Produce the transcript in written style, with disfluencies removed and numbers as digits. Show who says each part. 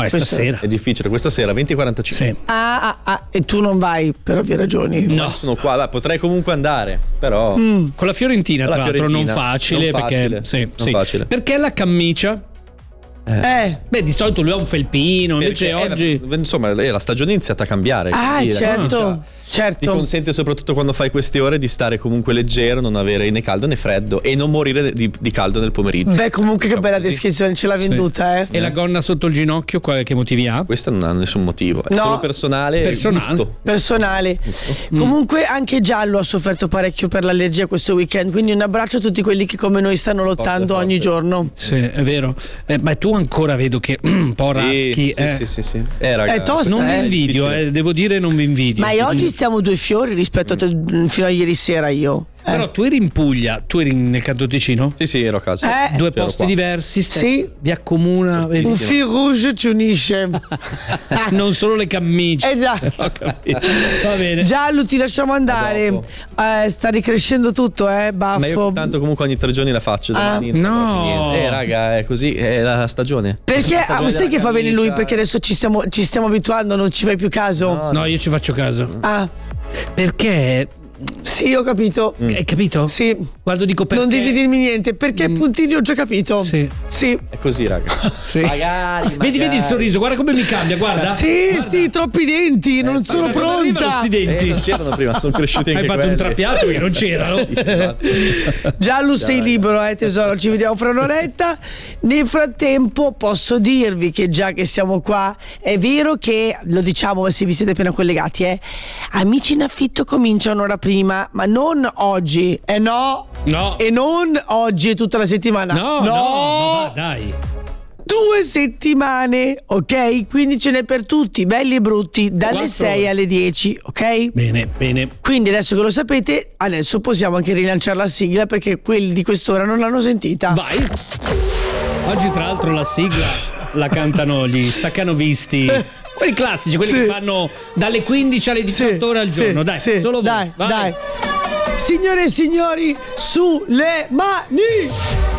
Speaker 1: è stasera.
Speaker 2: È difficile, questa sera 20:45.
Speaker 1: Sì.
Speaker 3: E tu non vai per ovvie ragioni.
Speaker 1: No.
Speaker 2: Sono qua, beh, potrei comunque andare, però
Speaker 1: Con la Fiorentina,
Speaker 2: Con
Speaker 1: tra
Speaker 2: la
Speaker 1: l'altro, non
Speaker 2: Fiorentina.
Speaker 1: facile,
Speaker 2: Non facile,
Speaker 1: perché sì,
Speaker 2: non
Speaker 1: sì.
Speaker 2: facile.
Speaker 1: Perché la cammicia? Beh, di solito lui ha un felpino, invece
Speaker 2: perché,
Speaker 1: oggi
Speaker 2: insomma, la stagione è iniziata a cambiare. quindi la
Speaker 3: certo,
Speaker 2: camicia ti
Speaker 3: certo.
Speaker 2: consente, soprattutto quando fai queste ore, di stare comunque leggero, non avere né caldo né freddo e non morire di caldo nel pomeriggio.
Speaker 3: Beh, comunque che
Speaker 2: Diciamo
Speaker 3: bella
Speaker 2: così.
Speaker 3: descrizione, ce l'ha venduta,
Speaker 1: E la gonna sotto il ginocchio, che motivi ha?
Speaker 2: Questo non ha nessun motivo, è
Speaker 3: No.
Speaker 2: solo personale.
Speaker 1: Personale.
Speaker 2: Gusto.
Speaker 3: Personale. Comunque anche Giallo ha sofferto parecchio per l'allergia questo weekend, quindi un abbraccio a tutti quelli che come noi stanno lottando
Speaker 2: Forte.
Speaker 3: ogni giorno.
Speaker 1: Sì, è vero. Ma tu ancora vedo che un po' raschi.
Speaker 2: Sì. Raga,
Speaker 3: È tosta,
Speaker 1: Non vi invidio,
Speaker 2: difficile.
Speaker 1: devo dire, non vi invidio.
Speaker 3: Ma oggi stiamo due fiori rispetto a fino a ieri sera io.
Speaker 1: Però tu eri in Puglia, tu eri nel Canto Ticino?
Speaker 2: Sì, ero a casa.
Speaker 1: Due
Speaker 2: C'ero
Speaker 1: posti
Speaker 2: qua.
Speaker 1: diversi,
Speaker 3: Sì.
Speaker 1: vi accomuna. vedi?
Speaker 3: Un fil rouge ci unisce.
Speaker 1: Non solo le cammicie.
Speaker 3: Già.
Speaker 1: Ho capito. Va bene.
Speaker 3: Giallo, ti lasciamo andare.
Speaker 2: dopo.
Speaker 3: Sta ricrescendo tutto,
Speaker 2: Ma
Speaker 3: baffo.
Speaker 2: io tanto comunque ogni 3 giorni la faccio domani.
Speaker 1: no.
Speaker 2: non faccio niente. Raga, è così, è la stagione.
Speaker 3: Perché
Speaker 2: La stagione
Speaker 3: sai che
Speaker 2: della
Speaker 3: fa bene lui?
Speaker 2: camicia.
Speaker 3: Perché adesso ci stiamo abituando, non ci fai più caso.
Speaker 1: No, io ci faccio caso.
Speaker 3: Ah,
Speaker 1: Perché?
Speaker 3: sì, ho capito.
Speaker 1: Hai capito?
Speaker 3: Sì.
Speaker 1: Guardo, dico perché.
Speaker 3: Non devi dirmi niente, perché puntini ho già capito.
Speaker 1: Sì.
Speaker 3: Sì.
Speaker 2: È così, raga.
Speaker 1: Sì.
Speaker 2: Magari.
Speaker 1: Vedi il sorriso, guarda come mi cambia, guarda.
Speaker 3: Sì, troppi denti, non sono
Speaker 1: Guarda, quando arrivano
Speaker 3: pronta.
Speaker 1: sti denti.
Speaker 2: Non c'erano prima, sono cresciuti anche
Speaker 1: Hai fatto un
Speaker 2: quelli.
Speaker 1: trapiato che non c'erano.
Speaker 2: Sì, esatto.
Speaker 3: Giallo, sei libero, tesoro, ci vediamo fra un'oretta. Nel frattempo posso dirvi che già che siamo qua, è vero che, lo diciamo se vi siete appena collegati, Amici in affitto comincia un'ora prima, ma non oggi, no.
Speaker 1: No.
Speaker 3: E non oggi e tutta la settimana.
Speaker 1: No, ma va, dai.
Speaker 3: 2 settimane, ok? Quindi ce n'è per tutti, belli e brutti, dalle
Speaker 1: 4
Speaker 3: 6
Speaker 1: ore.
Speaker 3: alle 10, ok?
Speaker 1: Bene.
Speaker 3: Quindi adesso che lo sapete, adesso possiamo anche rilanciare la sigla perché quelli di quest'ora non l'hanno sentita.
Speaker 1: Vai. Oggi tra l'altro la sigla la cantano gli staccanovisti. Quelli classici, quelli
Speaker 3: Sì.
Speaker 1: che fanno dalle 15 alle 18 ore al giorno. Dai, solo voi.
Speaker 3: dai,
Speaker 1: Vai.
Speaker 3: dai. Signore e signori, sulle mani!